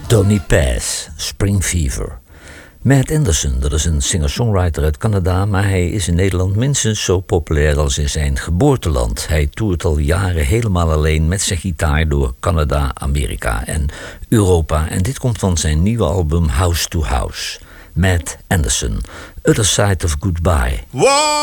Donny Paz, Spring Fever. Matt Anderson, dat is een singer-songwriter uit Canada, maar hij is in Nederland minstens zo populair als in zijn geboorteland. Hij toert al jaren helemaal alleen met zijn gitaar door Canada, Amerika en Europa. En dit komt van zijn nieuwe album House to House. Matt Anderson, Other Side of Goodbye. Whoa!